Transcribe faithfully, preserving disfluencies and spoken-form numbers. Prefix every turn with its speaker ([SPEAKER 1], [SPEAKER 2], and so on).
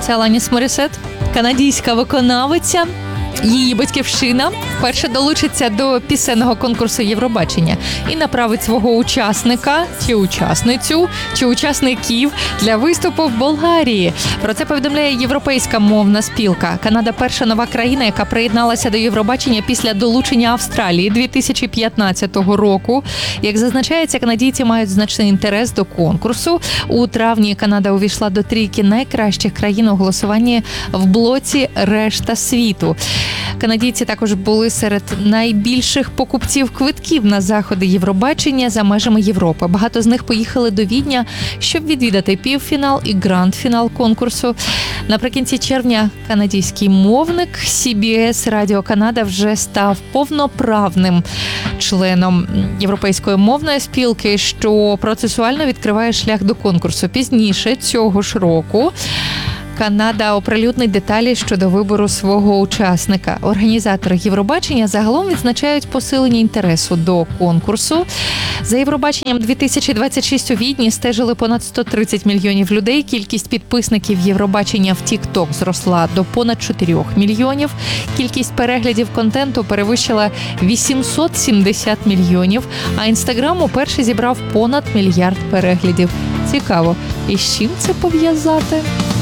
[SPEAKER 1] Це Аланіс Морісет, канадійська виконавиця. Її батьківщина вперше долучиться до пісенного конкурсу Євробачення і направить свого учасника чи учасницю, чи учасників для виступу в Болгарії. Про це повідомляє Європейська мовна спілка. Канада – перша нова країна, яка приєдналася до Євробачення після долучення Австралії дві тисячі п'ятнадцятого року. Як зазначається, канадійці мають значний інтерес до конкурсу. У травні Канада увійшла до трійки найкращих країн у голосуванні в блоці «Решта світу». Канадійці також були серед найбільших покупців квитків на заходи Євробачення за межами Європи. Багато з них поїхали до Відня, щоб відвідати півфінал і гранд-фінал конкурсу. Наприкінці червня канадський мовник Сі Бі Ес Радіо Канада вже став повноправним членом Європейської мовної спілки, що процесуально відкриває шлях до конкурсу. Пізніше цього ж року Канада оприлюднить деталі щодо вибору свого учасника. Організатори Євробачення загалом відзначають посилення інтересу до конкурсу. За Євробаченням дві тисячі двадцять шість у Відні стежили понад сто тридцять мільйонів людей. Кількість підписників Євробачення в Тік-Ток зросла до понад чотирьох мільйонів. Кількість переглядів контенту перевищила вісімсот сімдесят мільйонів, а Інстаграм уперше зібрав понад мільярд переглядів. Цікаво, і з чим це пов'язати?